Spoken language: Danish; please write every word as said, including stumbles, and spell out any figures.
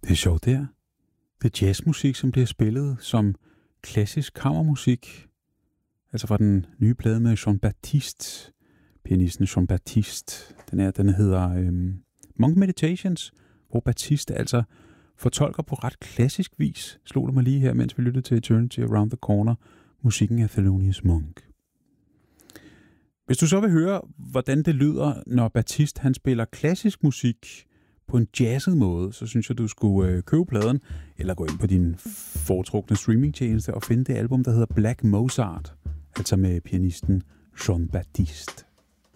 Det er sjovt, det her. Det er jazzmusik, som bliver spillet som klassisk kammermusik. Altså fra den nye plade med Jean-Baptiste, pianisten Jean-Baptiste. Den her, den hedder øhm, Monk Meditations, hvor Baptiste altså fortolker på ret klassisk vis, slog det mig lige her, mens vi lyttede til Eternity Around the Corner, musikken af Thelonious Monk. Hvis du så vil høre, hvordan det lyder, når Baptiste han spiller klassisk musik på en jazzet måde, så synes jeg, du skulle øh, købe pladen, eller gå ind på din foretrukne streamingtjeneste og finde det album, der hedder Black Mozart, altså med pianisten Jean-Baptiste.